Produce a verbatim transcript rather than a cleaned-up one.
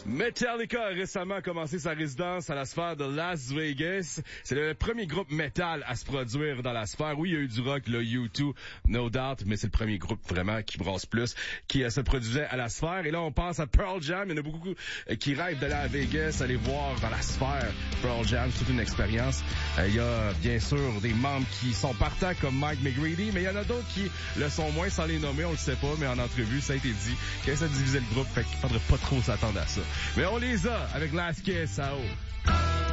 Metallica a récemment commencé sa résidence à la sphère de Las Vegas. C'est le premier groupe metal à se produire dans la sphère. Oui, il y a eu du rock, le U deux, no doubt, mais c'est le premier groupe vraiment qui brasse plus, qui euh, se produisait à la sphère. Et là, on pense à Pearl Jam. Il y en a beaucoup euh, qui rêvent d'aller à Vegas, aller voir dans la sphère Pearl Jam. C'est toute une expérience. Euh, il y a bien sûr des membres qui sont partants comme Mike McGready, mais il y en a d'autres qui le sont moins sans les nommer, on le sait pas, mais en entrevue, ça a été dit qu'il ça divisait le groupe, fait qu'il faudrait pas trop s'attendre à ça. Mais on les a avec Last Kiss à haut.